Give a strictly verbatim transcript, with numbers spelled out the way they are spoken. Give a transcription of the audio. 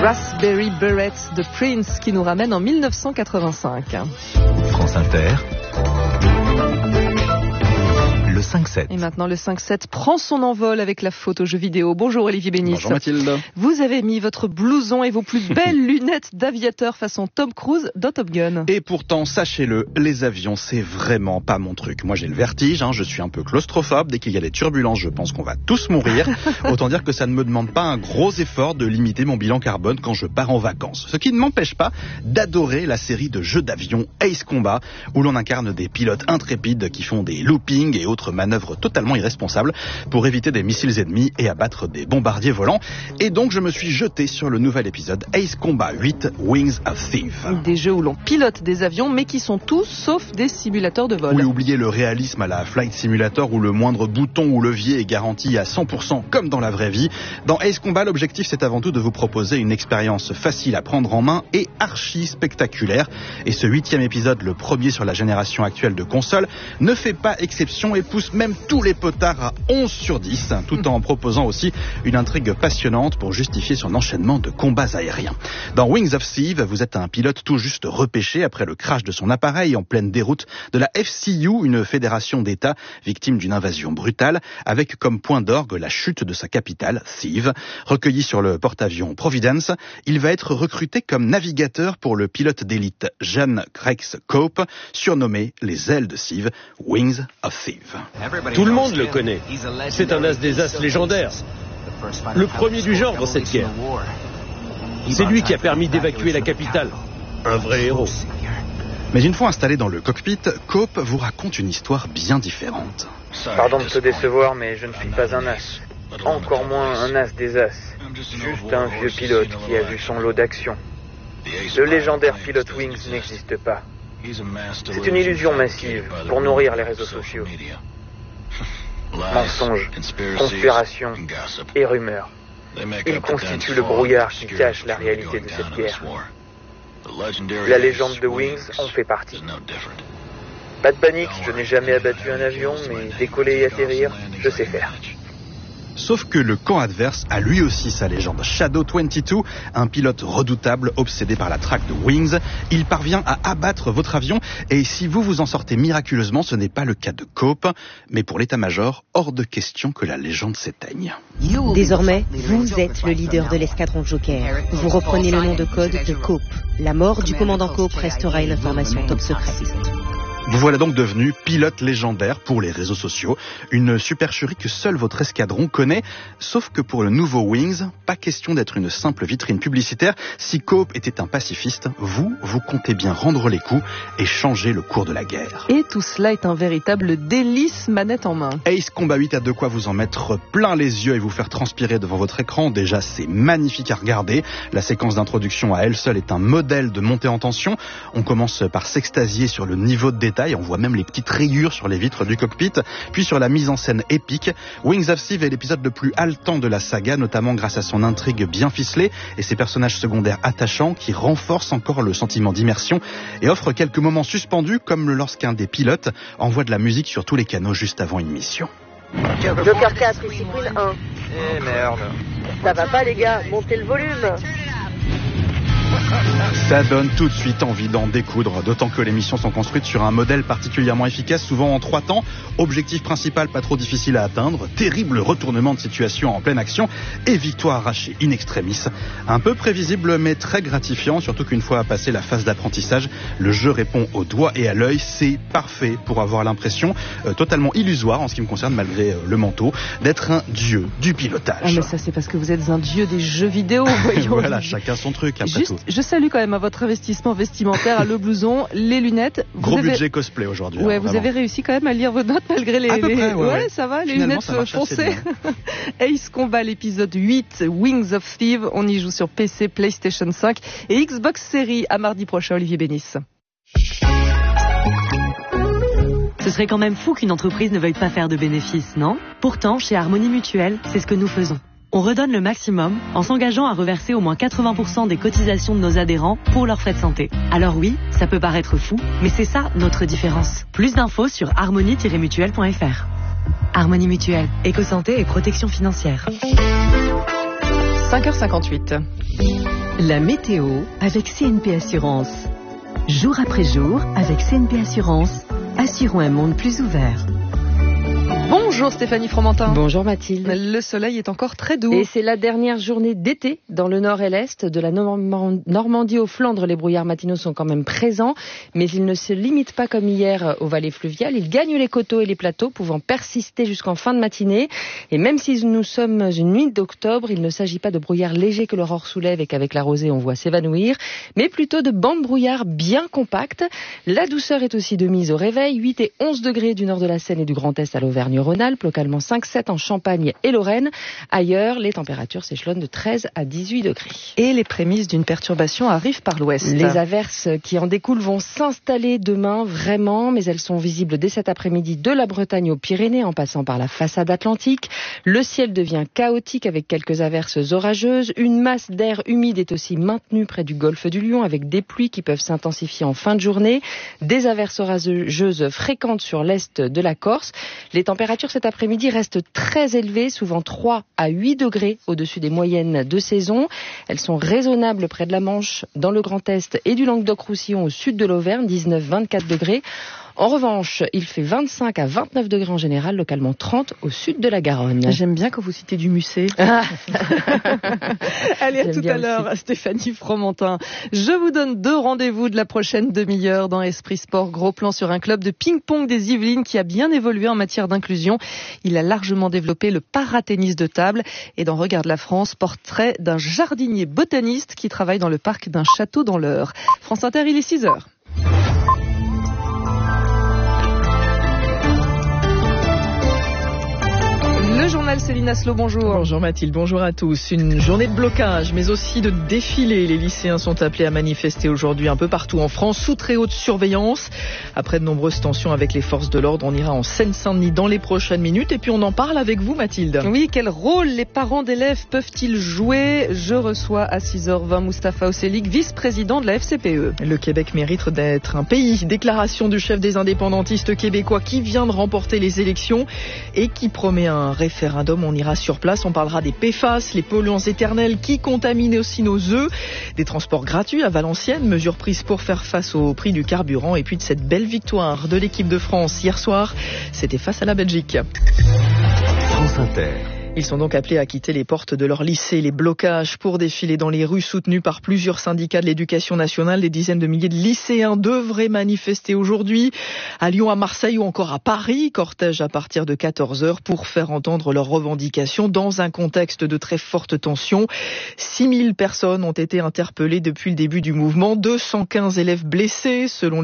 Raspberry Beret de Prince qui nous ramène en mille neuf cent quatre-vingt-cinq. France Inter. Le cinq sept. Et maintenant, le cinq sept prend son envol avec la photo jeu vidéo. Bonjour Olivier Bénis. Bonjour Mathilde. Vous avez mis votre blouson et vos plus belles lunettes d'aviateur façon Tom Cruise dans Top Gun. Et pourtant, sachez-le, les avions, c'est vraiment pas mon truc. Moi, j'ai le vertige, hein, je suis un peu claustrophobe. Dès qu'il y a des turbulences, je pense qu'on va tous mourir. Autant dire que ça ne me demande pas un gros effort de limiter mon bilan carbone quand je pars en vacances. Ce qui ne m'empêche pas d'adorer la série de jeux d'avion Ace Combat, où l'on incarne des pilotes intrépides qui font des loopings et autres manœuvres totalement irresponsables pour éviter des missiles ennemis et abattre des bombardiers volants. Et donc je me suis jeté sur le nouvel épisode Ace Combat huit Wings of Thief. Des jeux où l'on pilote des avions mais qui sont tous sauf des simulateurs de vol. Oui, oubliez le réalisme à la Flight Simulator où le moindre bouton ou levier est garanti à cent pour cent comme dans la vraie vie. Dans Ace Combat, l'objectif c'est avant tout de vous proposer une expérience facile à prendre en main et archi spectaculaire. Et ce huitième épisode, le premier sur la génération actuelle de consoles, ne fait pas exception et pousse même tous les potards à onze sur dix, tout en proposant aussi une intrigue passionnante pour justifier son enchaînement de combats aériens. Dans Wings of Thief, vous êtes un pilote tout juste repêché après le crash de son appareil en pleine déroute de la F C U, une fédération d'États victime d'une invasion brutale, avec comme point d'orgue la chute de sa capitale, Thief. Recueilli sur le porte-avions Providence, il va être recruté comme navigateur pour le pilote d'élite Jan Rex Cope, surnommé les ailes de Thief, Wings of Thief. Tout le monde le connaît. C'est un as des as légendaire. Le premier du genre dans cette guerre. C'est lui qui a permis d'évacuer la capitale. Un vrai héros. Mais une fois installé dans le cockpit, Cope vous raconte une histoire bien différente. Pardon de te décevoir, mais je ne suis pas un as. Encore moins un as des as. Juste un vieux pilote qui a vu son lot d'action. Le légendaire pilote Wings n'existe pas. C'est une illusion massive pour nourrir les réseaux sociaux. Mensonges, conspirations et rumeurs. Ils constituent le brouillard qui cache la réalité de cette guerre. La légende de Wings en fait partie. Pas de panique, je n'ai jamais abattu un avion, mais décoller et atterrir, je sais faire. Sauf que le camp adverse a lui aussi sa légende. Shadow vingt-deux, un pilote redoutable obsédé par la traque de Wings. Il parvient à abattre votre avion et si vous vous en sortez miraculeusement, ce n'est pas le cas de Cope. Mais pour l'état-major, hors de question que la légende s'éteigne. Désormais, vous êtes le leader de l'escadron Joker. Vous reprenez le nom de code de Cope. La mort du commandant Cope restera une information top secrète. Vous voilà donc devenu pilote légendaire pour les réseaux sociaux, une supercherie que seul votre escadron connaît, sauf que pour le nouveau Wings, pas question d'être une simple vitrine publicitaire. Si Cope était un pacifiste, vous, vous comptez bien rendre les coups et changer le cours de la guerre. Et tout cela est un véritable délice manette en main. Ace Combat huit a de quoi vous en mettre plein les yeux et vous faire transpirer devant votre écran. Déjà, c'est magnifique à regarder. La séquence d'introduction à elle seule est un modèle de montée en tension. On commence par s'extasier sur le niveau de détail. On voit même les petites rayures sur les vitres du cockpit. Puis sur la mise en scène épique, Wings of Thief est l'épisode le plus haletant de la saga, notamment grâce à son intrigue bien ficelée et ses personnages secondaires attachants qui renforcent encore le sentiment d'immersion et offrent quelques moments suspendus comme lorsqu'un des pilotes envoie de la musique sur tous les canaux juste avant une mission. Joker quatre, ici Queen un. Eh merde. Ça va pas les gars, montez le volume. Ça donne tout de suite envie d'en découdre, d'autant que les missions sont construites sur un modèle particulièrement efficace, souvent en trois temps. Objectif principal pas trop difficile à atteindre, terrible retournement de situation en pleine action et victoire arrachée in extremis. Un peu prévisible mais très gratifiant, surtout qu'une fois passé la phase d'apprentissage, le jeu répond au doigt et à l'œil. C'est parfait pour avoir l'impression, euh, totalement illusoire en ce qui me concerne malgré euh, le manteau, d'être un dieu du pilotage. Ah mais ça c'est parce que vous êtes un dieu des jeux vidéo, voyons. Voilà, chacun son truc après Juste, tout. Je salue quand même à votre investissement vestimentaire, le blouson, les lunettes. Vous Gros avez... budget cosplay aujourd'hui. Ouais, hein, vous vraiment. avez réussi quand même à lire vos notes malgré les... À peu les... près, ouais, ouais, ouais. ça va, les Finalement, lunettes ça marche assez foncées. Ace Combat, l'épisode huit, Wings of Thief. On y joue sur P C, PlayStation cinq et Xbox Series. À mardi prochain, Olivier Bénis. Ce serait quand même fou qu'une entreprise ne veuille pas faire de bénéfices, non ? Pourtant, chez Harmonie Mutuelle, c'est ce que nous faisons. On redonne le maximum en s'engageant à reverser au moins quatre-vingts pour cent des cotisations de nos adhérents pour leurs frais de santé. Alors oui, ça peut paraître fou, mais c'est ça notre différence. Plus d'infos sur harmonie tiret mutuelle point f r. Harmonie Mutuelle, éco-santé et protection financière. cinq heures cinquante-huit. La météo avec C N P Assurance. Jour après jour, avec C N P Assurance, assurons un monde plus ouvert. Bonjour Stéphanie Fromentin. Bonjour Mathilde. Le soleil est encore très doux. Et c'est la dernière journée d'été dans le nord et l'est. De la Normandie aux Flandres, les brouillards matinaux sont quand même présents. Mais ils ne se limitent pas comme hier aux vallées fluviales. Ils gagnent les coteaux et les plateaux, pouvant persister jusqu'en fin de matinée. Et même si nous sommes une nuit d'octobre, il ne s'agit pas de brouillards légers que l'aurore soulève et qu'avec la rosée on voit s'évanouir, mais plutôt de bandes brouillards bien compactes. La douceur est aussi de mise au réveil. huit et onze degrés du nord de la Seine et du Grand Est à l'Auvergne-Rhône-Alpes, localement cinq sept en Champagne et Lorraine. Ailleurs, les températures s'échelonnent de treize à dix-huit degrés. Et les prémices d'une perturbation arrivent par l'ouest. Les averses qui en découlent vont s'installer demain, vraiment, mais elles sont visibles dès cet après-midi de la Bretagne aux Pyrénées, en passant par la façade atlantique. Le ciel devient chaotique avec quelques averses orageuses. Une masse d'air humide est aussi maintenue près du golfe du Lion, avec des pluies qui peuvent s'intensifier en fin de journée. Des averses orageuses fréquentes sur l'est de la Corse. Les températures cet après-midi restent très élevées, souvent trois à huit degrés au-dessus des moyennes de saison. Elles sont raisonnables près de la Manche, dans le Grand Est et du Languedoc-Roussillon au sud de l'Auvergne, dix-neuf à vingt-quatre degrés. En revanche, il fait vingt-cinq à vingt-neuf degrés en général, localement trente au sud de la Garonne. J'aime bien quand vous citez du Musset. Ah. Allez, à J'aime tout à l'heure, aussi. Stéphanie Fromentin. Je vous donne deux rendez-vous de la prochaine demi-heure dans Esprit Sport. Gros plan sur un club de ping-pong des Yvelines qui a bien évolué en matière d'inclusion. Il a largement développé le paratennis de table. Et dans Regarde la France, portrait d'un jardinier botaniste qui travaille dans le parc d'un château dans l'Eure. France Inter, il est six heures. Le journal Céline Aslo, bonjour. Bonjour Mathilde, bonjour à tous. Une journée de blocage, mais aussi de défilé. Les lycéens sont appelés à manifester aujourd'hui un peu partout en France, sous très haute surveillance. Après de nombreuses tensions avec les forces de l'ordre, on ira en Seine-Saint-Denis dans les prochaines minutes. Et puis on en parle avec vous Mathilde. Oui, quel rôle les parents d'élèves peuvent-ils jouer? Je reçois à six heures vingt Moustapha Osselic, vice-président de la F C P E. Le Québec mérite d'être un pays. Déclaration du chef des indépendantistes québécois qui vient de remporter les élections et qui promet un référendum. Référendum, on ira sur place, on parlera des P F A S, les polluants éternels qui contaminent aussi nos œufs, des transports gratuits à Valenciennes, mesures prises pour faire face au prix du carburant et puis de cette belle victoire de l'équipe de France hier soir, c'était face à la Belgique. France Inter. Ils sont donc appelés à quitter les portes de leur lycée. Les blocages pour défiler dans les rues soutenus par plusieurs syndicats de l'éducation nationale. Des dizaines de milliers de lycéens devraient manifester aujourd'hui à Lyon, à Marseille ou encore à Paris. Cortège à partir de quatorze heures pour faire entendre leurs revendications dans un contexte de très forte tension. six mille personnes ont été interpellées depuis le début du mouvement. deux cent quinze élèves blessés selon